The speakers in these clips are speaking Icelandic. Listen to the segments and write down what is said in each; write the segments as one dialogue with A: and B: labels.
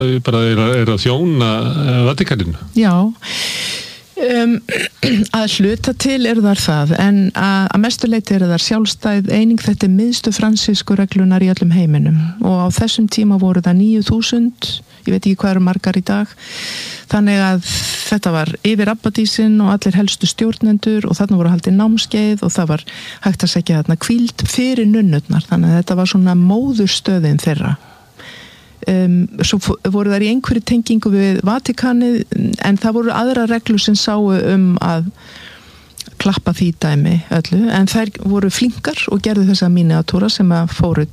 A: bara er að þjóna Vatíkaninu.
B: Já, að hluta til þar það, en að mestu leyti þar sjálfstæð eining. Þetta miðstu Fransísku reglunar í öllum heiminum og á þessum tíma voru það 9.000, ég veit ekki hvað margar í dag, þannig að þetta var yfir abbadísinn og allir helstu stjórnendur og þarna voru haldið námskeið og það var hægt að segja þarna hvíld fyrir nunnurnar, þannig að þetta var svona móðurstöðin þeirra. Svo voru þær í einhverju tengingu við Vatíkanið, en það voru aðra reglur sem sáu að klappa því dæmi öllu, en þær voru flinkar og gerðu þessa miniatúra sem fóru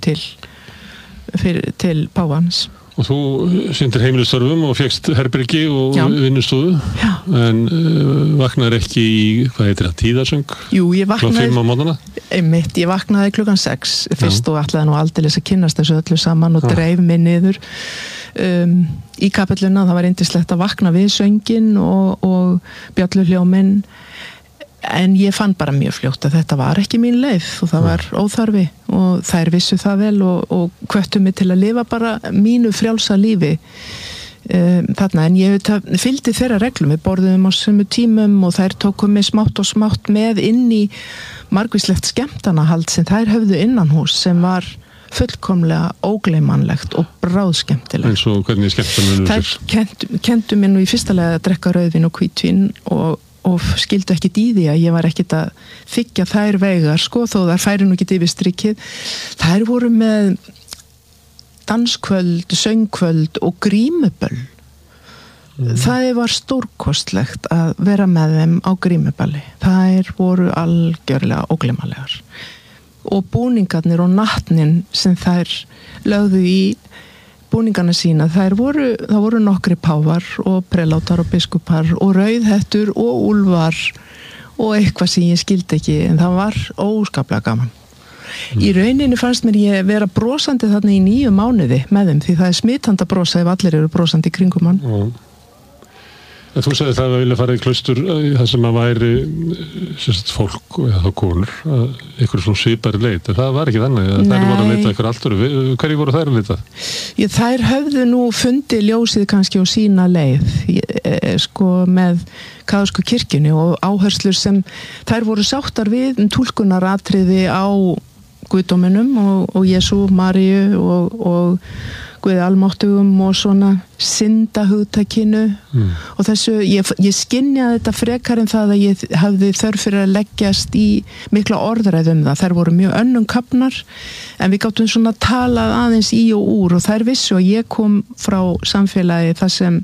B: til páfans.
A: Og þú sinntir heimilistörfum og fékkst herbergi og vinnustofu, en vaknaðir ekki í, hvað heitir það, tíðarsöng? Jú, ég vaknaði klukkan 5 á morgnana? Einmitt, ég vaknaði klukkan 6 fyrst og ætlaði nú aldeilis að kynnast þessu öllu saman og dreif mig niður í kapelluna. Það var yndislegt að vakna við sönginn og bjölluhljóminn, en ég fann bara mjög fljótt að þetta var ekki mín leið og það var óþarfi og þær vissu það vel og hvöttu mig til að lifa bara mínu frjálsa lífi þarna, en ég fylgdi þeirra reglum. Við borðum á sömu tímum og þær tóku mig smátt og smátt með inn í margvíslegt skemmtanahald sem þær höfðu innanhús sem var fullkomlega ógleymanlegt og bráðskemmtilegt. En svo hvernig skemmtanahald?
B: Þær kenndu mér nú í fyrsta lagi að drekka rauðvín og hvítvín og skildu ekkit í því að ég var ekkit að þykja þær veigar, sko, þó þær færi nú ekkit yfir strikið. Þær voru með danskvöld, söngkvöld og grímuböll. Það var stórkostlegt að vera með þeim á grímuballi. Þær voru algjörlega ógleymanlegar. Og búningarnir og nattnin sem þær lögðu í búningana sína, það voru nokkri páfar og prelátar og biskupar og rauðhettur og úlfar og eitthvað sem ég skildi ekki, en það var óskaplega gaman. Í rauninni fannst mér ég vera brosandi þarna í 9 mánuði með þeim, því það er smitandi að brosa ef allir eru brosandi í kringum hann.
A: En þú sagði það að vilja fara í klaustur það sem að væri fólk eða þá konur, ykkur svona svipari leit, en það var ekki þannig að þær voru að leita ykkur allt öru. Hverju voru þær að leita?
B: Þær höfðu nú fundið ljósið kannski á sína leið, sko, með kaþólsku kirkjunni og áherslur sem þær voru sáttar við túlkunaratriði á guðdóminum og Jesú, Maríu og Guði almáttugum og svona syndahugtakinu og þessu, ég skynjaði þetta frekar en það að ég hafði þörf fyrir að leggjast í mikla orðræðu það. Þær voru mjög önnum kafnar, en við gáttum svona talað aðeins í og úr og þær vissu að ég kom frá samfélagi þar sem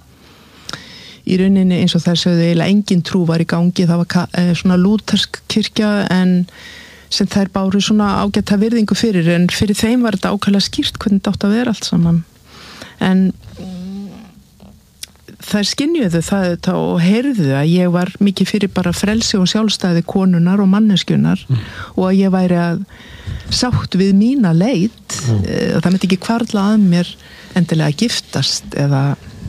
B: í rauninni eins og þær sögðu eiginlega engin trú var í gangi. Það var svona lútersk kirkja en sem þær báru svona ágæta virðingu fyrir, en fyrir þeim var þetta ákveðlega skýrt hvernig þetta átt að vera allt saman. En þær skynjuðu það og heyrðu að ég var mikið fyrir bara frelsi og sjálfstæði konunar og manneskjunar og að ég væri að sátt við mína leit, það myndi ekki hvarfla að mér endilega að giftast eða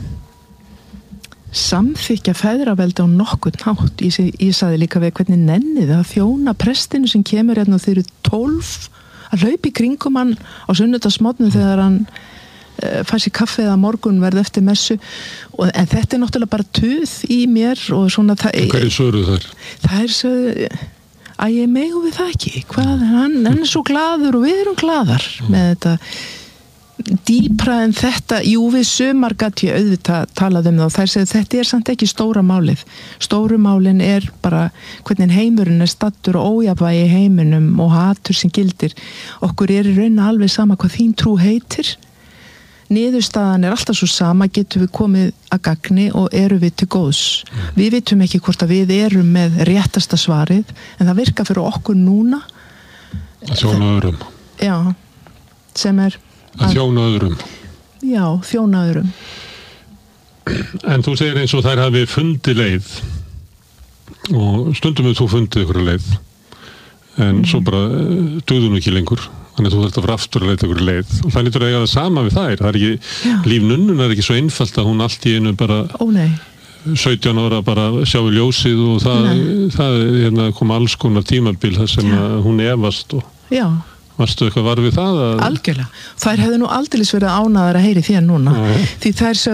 B: samþykja feðraveldi á nokkurn hátt. Ég sagði líka við hvernig nennið að þjóna prestinu sem kemur hérna og þeir eru 12 að hlaupa í kringum hann á sunnudagsmorgni þegar hann fær sér kaffi eða morgun verð eftir messu en þetta er náttúrulega bara tuð í mér og svona
A: Hverju sögðu þær?
B: Þær sögðu að ég megum við það ekki, hvað, hann er svo glaður og við erum glaðar með þetta dýpra en þetta. Jú, við sumar gat ég auðvitað talað það og þær segðu þetta er samt ekki stóra málið. Stóru málin er bara hvernig heimurinn er stattur og ójafnvægi í heiminum og hatur sem gildir. Okkur er í raun alveg sama hvað þín trú heitir. Niðurstaðan er alltaf svo sama, getum við komið að gagni og eru við til góðs. Við vitum ekki hvort að við erum með réttasta svarið, en það virkar fyrir okkur núna.
A: Að þjóna öðrum.
B: Já, sem er
A: að þjóna öðrum.
B: Já, þjóna öðrum.
A: En þú segir eins og þær hafi fundið leið og stundum við þú fundið ykkur leið en svo bara dugðu nú ekki lengur. Þannig að þú þarft að fara aftur að leita ykkur leið og það lítur að eiga það sama við þær. Það er ekki, líf nunnunnar er ekki svo einfalt að hún allt í einu bara 17 ára bara sjá í ljósið og það hérna, kom alls konar tímabil þar sem hún efast Varstu eitthvað var við það?
B: Algjörlega. Þær hefðu nú aldeilis verið ánægðar að heyri þér núna. Því þær